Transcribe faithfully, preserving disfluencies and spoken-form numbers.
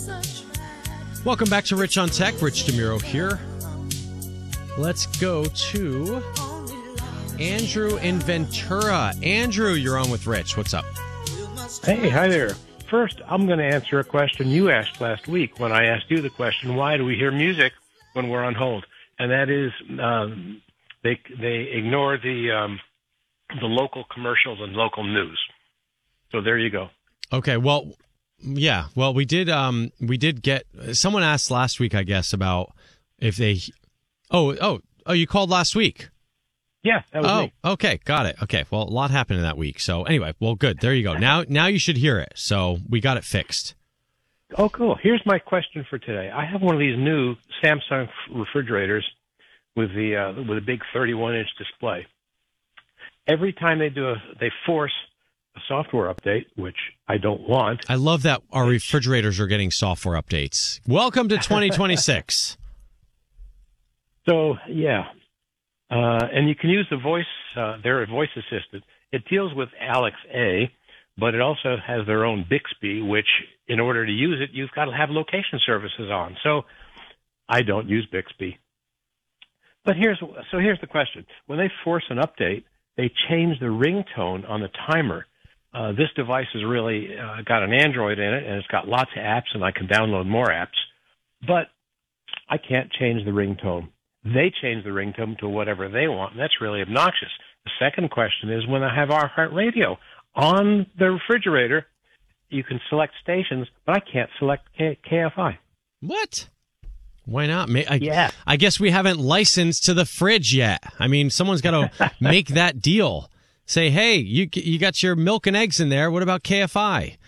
Welcome back to Rich on Tech. Rich DeMuro here. Let's go to Andrew in Ventura. Andrew, you're on with Rich. What's up? Hey, hi there. First, I'm going to answer a question you asked last week when I asked you the question, why do we hear music when we're on hold? And that is um, they they ignore the um, the local commercials and local news. So there you go. Okay, well, yeah, well, we did um, we did get someone asked last week, I guess, about if they. Oh, oh, oh! You called last week. Yeah, that was oh, me. okay, got it. Okay, well, a lot happened in that week. So anyway, well, good. There you go. Now, now you should hear it. So we got it fixed. Oh, cool. Here's my question for today. I have one of these new Samsung refrigerators with the uh, with a big thirty-one inch display. Every time they do a, they force a software update, which I don't want. I love that our refrigerators are getting software updates. Welcome to twenty twenty-six. So, yeah. Uh, and you can use the voice, uh, their voice assistant. It deals with Alex A, but it also has their own Bixby, which in order to use it, you've got to have location services on. So I don't use Bixby. But here's, so here's the question. When they force an update, they change the ringtone on the timer. Uh, this device has really uh, got an Android in it, and it's got lots of apps, and I can download more apps. But I can't change the ringtone. They change the ringtone to whatever they want, and that's really obnoxious. The second question is when I have iHeartRadio on the refrigerator, you can select stations, but I can't select K- KFI. What? Why not? I, yeah. I guess we haven't licensed to the fridge yet. I mean, someone's got to make that deal. Say, hey, you you got your milk and eggs in there. What about K F I?